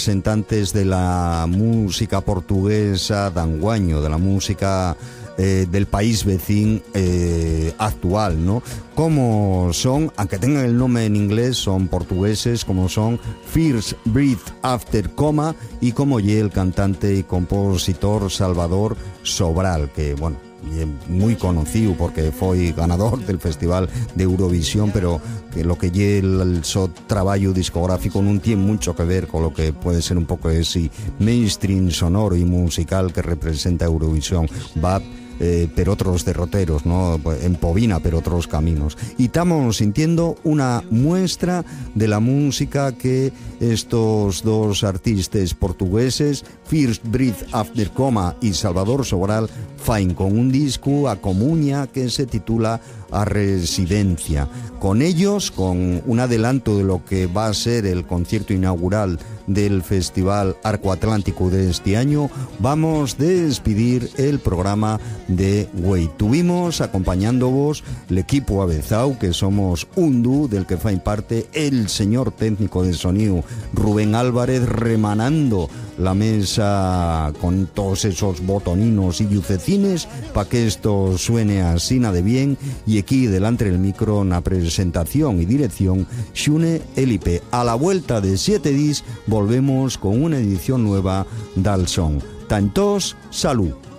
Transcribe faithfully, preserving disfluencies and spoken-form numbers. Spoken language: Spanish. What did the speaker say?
representantes de la música portuguesa d'anguaño, de la música eh, del país vecino eh, actual, ¿no? Como son, aunque tengan el nombre en inglés, son portugueses, como son First Breath After Coma y como ye el cantante y compositor Salvador Sobral, que bueno, muy conocido porque fue ganador del Festival de Eurovisión, pero que lo que lle el, el so trabajo discográfico no tiene mucho que ver con lo que puede ser un poco ese mainstream sonoro y musical que representa Eurovisión. Va Eh, per otros derroteros, ¿no? Empobina per otros caminos. Y estamos sintiendo una muestra de la música que estos dos artistas portugueses, First Breath After Coma y Salvador Sobral, fain con un disco a comuña que se titula A Residencia. Con ellos, con un adelanto de lo que va a ser el concierto inaugural del Festival Arco Atlántico de este año, vamos a despedir el programa de Güey. Tuvimos acompañándoos el equipo avezao, que somos un dúo del que fain parte el señor técnico de sonido Rubén Álvarez, remanando la mesa con todos esos botoninos y lucecines para que esto suene así de bien, y aquí delante del micro na presentación y dirección Xune Elipe. A la vuelta de siete días volvemos con una edición nueva del son. Tantos, salud.